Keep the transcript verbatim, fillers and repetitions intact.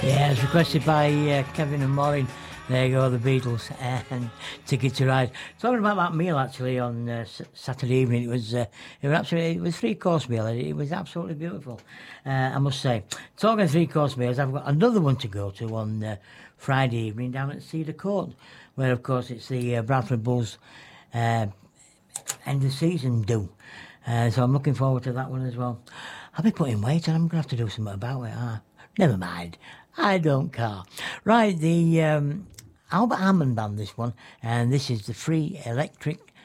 Yeah, it's requested by uh, Kevin and Maureen. There you go, the Beatles and Ticket to Ride. Talking about that meal actually on uh, S- Saturday evening, it was uh, it was absolutely it was three course meal. It, it was absolutely beautiful, uh, I must say. Talking three course meals, I've got another one to go to on uh, Friday evening down at Cedar Court, where of course it's the uh, Bradford Bulls uh, end of season do. Uh, so I'm looking forward to that one as well. I'll be putting weight and I'm going to have to do something about it. Ah, never mind. I don't care. Right, the um, Albert Hammond Band, this one, and this is the Free Electric